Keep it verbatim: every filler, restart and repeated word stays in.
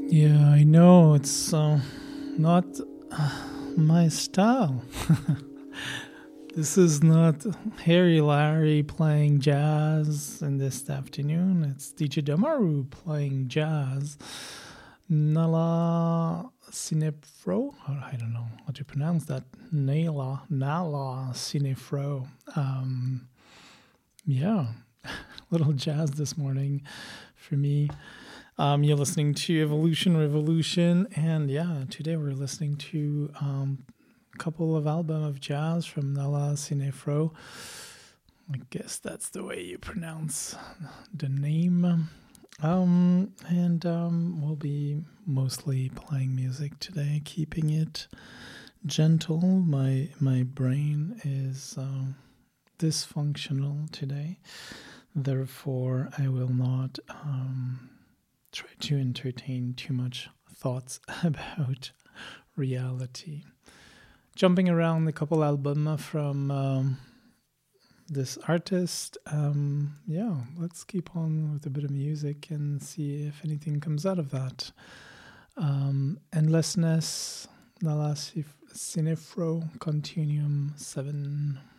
Yeah, I know it's uh, not uh, my style. This is not Harry Larry playing jazz in this afternoon. It's D J Damaru playing jazz. Nala Cinefro, I don't know how to pronounce that. Nala, Nala Cinefro. Um, yeah, little jazz this morning for me. Um, you're listening to Evolution Revolution, and yeah, today we're listening to um, a couple of albums of jazz from Nala Cinefro. I guess that's the way you pronounce the name. Um, and um, we'll be mostly playing music today, keeping it gentle. My my brain is uh, dysfunctional today, therefore I will not um, try to entertain too much thoughts about reality. Jumping around a couple album from um, this artist. Um, yeah, let's keep on with a bit of music and see if anything comes out of that. Um, Endlessness, Nala Cinefro, Continuum seven.